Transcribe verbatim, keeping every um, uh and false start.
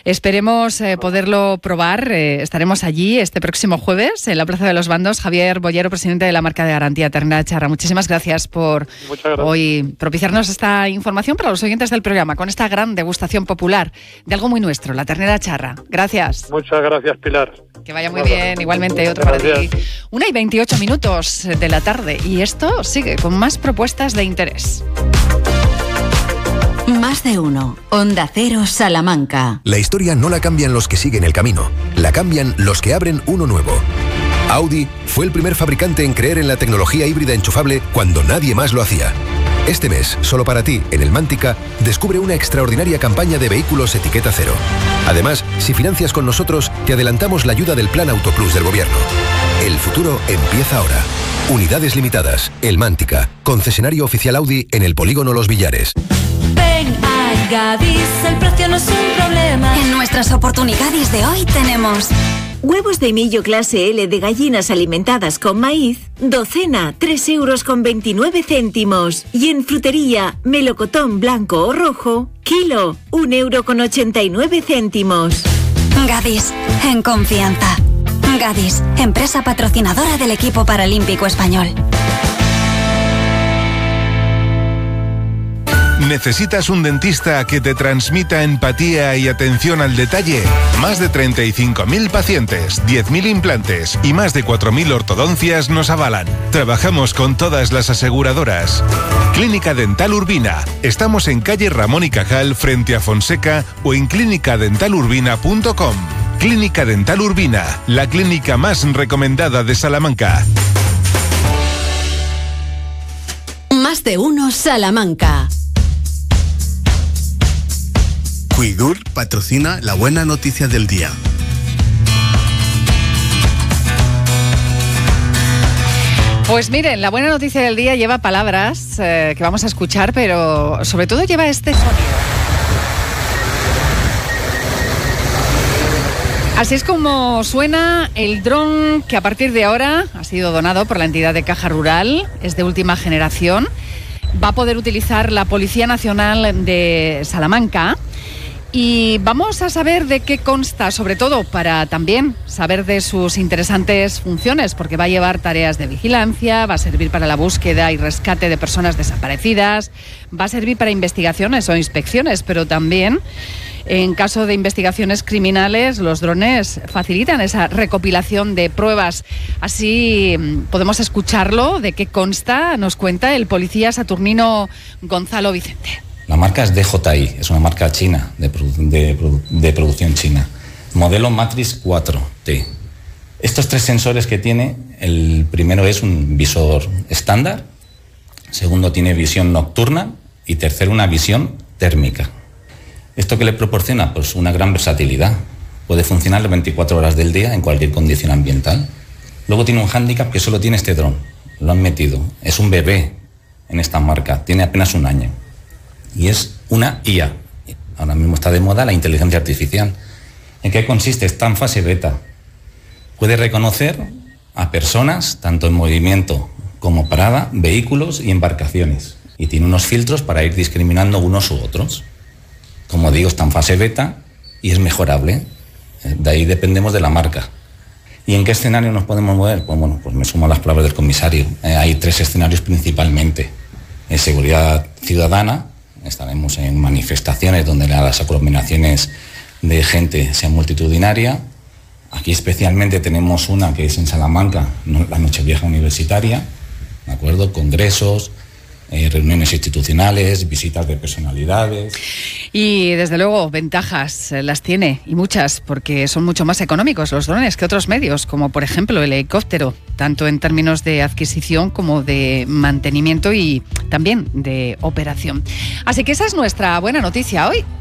Esperemos eh, poderlo probar. Eh, estaremos allí este próximo jueves en la Plaza de los Bandos. Javier Bollero, presidente de la marca de garantía Ternera Charra. Muchísimas gracias por gracias. hoy propiciarnos esta información para los oyentes del programa, con esta gran degustación popular de algo muy nuestro, la ternera charra. Gracias. Muchas gracias, Pilar. Que vaya muy bien, gracias. Igualmente, otro para ti. Una y veintiocho minutos de la tarde y esto sigue con más propuestas de interés. Más de uno. Onda Cero, Salamanca. La historia no la cambian los que siguen el camino, la cambian los que abren uno nuevo. Audi fue el primer fabricante en creer en la tecnología híbrida enchufable cuando nadie más lo hacía. Este mes, solo para ti, en el Mántica, descubre una extraordinaria campaña de vehículos etiqueta cero. Además, si financias con nosotros, te adelantamos la ayuda del Plan Autoplus del Gobierno. El futuro empieza ahora. Unidades limitadas. El Mántica, concesionario oficial Audi en el Polígono Los Villares. Ven a Gadis, el precio no es un problema. En nuestras oportunidades de hoy tenemos... Huevos de millo clase L de gallinas alimentadas con maíz, docena, tres euros con veintinueve céntimos. Y en frutería, melocotón blanco o rojo, kilo, un euro con ochenta y nueve céntimos. Gadis, en confianza. Gadis, empresa patrocinadora del equipo paralímpico español. ¿Necesitas un dentista que te transmita empatía y atención al detalle? Más de treinta y cinco mil pacientes, diez mil implantes y más de cuatro mil ortodoncias nos avalan. Trabajamos con todas las aseguradoras. Clínica Dental Urbina. Estamos en calle Ramón y Cajal frente a Fonseca o en clínica dental urbina punto com. Clínica Dental Urbina, la clínica más recomendada de Salamanca. Más de uno, Salamanca. Cuidur patrocina la buena noticia del día. Pues miren, la buena noticia del día lleva palabras eh, que vamos a escuchar, pero sobre todo lleva este sonido. Así es como suena el dron que a partir de ahora ha sido donado por la entidad de Caja Rural, es de última generación. Va a poder utilizar la Policía Nacional de Salamanca. Y vamos a saber de qué consta, sobre todo para también saber de sus interesantes funciones, porque va a llevar tareas de vigilancia, va a servir para la búsqueda y rescate de personas desaparecidas, va a servir para investigaciones o inspecciones, pero también en caso de investigaciones criminales los drones facilitan esa recopilación de pruebas. Así podemos escucharlo, de qué consta, nos cuenta el policía saturnino Gonzalo Vicente. La marca es D J I, es una marca china, de, produ- de, produ- de producción china. Modelo Matrix cuatro T. Estos tres sensores que tiene, el primero es un visor estándar, segundo tiene visión nocturna y tercero una visión térmica. ¿Esto qué le proporciona? Pues una gran versatilidad. Puede funcionar las veinticuatro horas del día en cualquier condición ambiental. Luego tiene un hándicap que solo tiene este dron. Lo han metido. Es un bebé en esta marca, tiene apenas un año. Y es una I A. Ahora mismo está de moda la inteligencia artificial. ¿En qué consiste? Está en fase beta. Puede reconocer a personas, tanto en movimiento como parada, vehículos y embarcaciones. Y tiene unos filtros para ir discriminando unos u otros. Como digo, está en fase beta y es mejorable. De ahí dependemos de la marca. ¿Y en qué escenario nos podemos mover? Pues bueno, pues me sumo a las palabras del comisario. Eh, hay tres escenarios principalmente. En seguridad ciudadana, estaremos en manifestaciones donde las aglomeraciones de gente sean multitudinaria. Aquí especialmente tenemos una que es en Salamanca, la Nochevieja Universitaria, ¿de acuerdo? Congresos, eh, reuniones institucionales, visitas de personalidades. Y desde luego ventajas eh, las tiene, y muchas, porque son mucho más económicos los drones que otros medios, como por ejemplo el helicóptero, tanto en términos de adquisición como de mantenimiento y también de operación. Así que esa es nuestra buena noticia hoy.